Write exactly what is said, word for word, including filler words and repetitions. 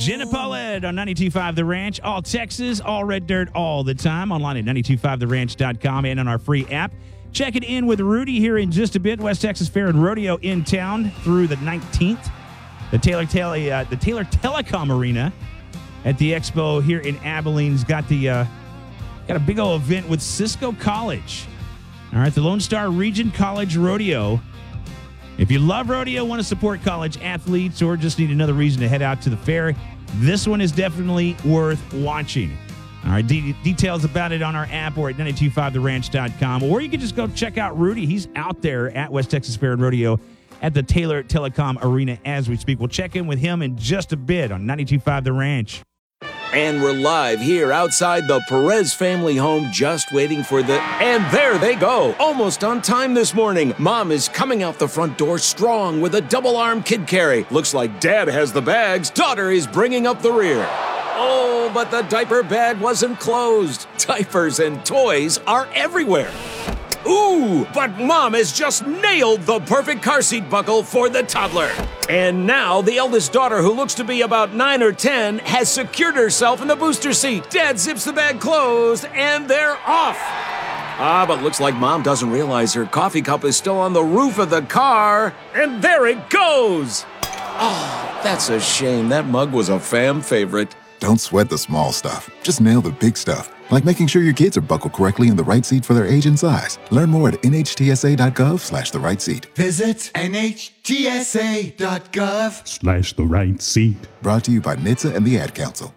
Jenna Paulette on ninety-two point five The Ranch, all Texas, all red dirt, all the time. Online at ninety-two point five the ranch dot com and on our free app. Check it in with Rudy here in just a bit. West Texas Fair and Rodeo in town through the nineteenth. The Taylor, Tele, uh, the Taylor Telecom Arena at the Expo here in Abilene's got the uh, got a big old event with Cisco College. All right, the Lone Star Region College Rodeo. If you love rodeo, want to support college athletes, or just need another reason to head out to the fair, this one is definitely worth watching. All right, de- details about it on our app or at ninety-two point five the ranch dot com. Or you can just go check out Rudy. He's out there at West Texas Fair and Rodeo at the Taylor Telecom Arena as we speak. We'll check in with him in just a bit on ninety-two point five The Ranch. And we're live here outside the Perez family home, just waiting for the... And there they go, almost on time this morning. Mom is coming out the front door strong with a double-arm kid carry. Looks like Dad has the bags. Daughter is bringing up the rear. Oh, but the diaper bag wasn't closed. Diapers and toys are everywhere. Ooh, but Mom has just nailed the perfect car seat buckle for the toddler. And now the eldest daughter, who looks to be about nine or ten, has secured herself in the booster seat. Dad zips the bag closed, and they're off. Ah, but looks like Mom doesn't realize her coffee cup is still on the roof of the car. And there it goes. Oh, that's a shame. That mug was a fam favorite. Don't sweat the small stuff. Just nail the big stuff, like making sure your kids are buckled correctly in the right seat for their age and size. Learn more at nhtsa.gov slash the right seat. Visit nhtsa.gov slash the right seat. Brought to you by N H T S A and the Ad Council.